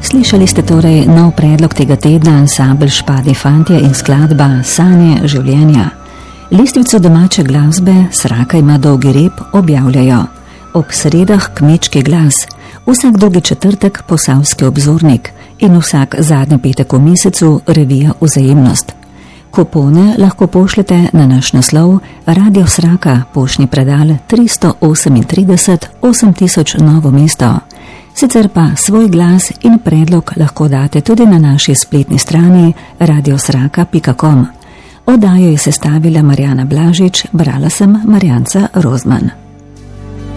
Slišali ste torej nov predlog tega tedna, ansambel Špadi fantje in skladba Sanje življenja. Listvico domače glasbe Sraka ima dolgi rep objavljajo ob sredah Kmečki glas, vsak drugi četrtek Posavski obzornik in vsak zadnji petek v mesecu revija Vzajemnost. Kupone lahko pošljete na naš naslov Radio Sraka, poštni predal 338 8000 Novo mesto. Sicer pa svoj glas in predlog lahko date tudi na naši spletni strani radiosraka.com. Oddajo je sestavila Marjana Blažič, brala sem Marjanca Rozman.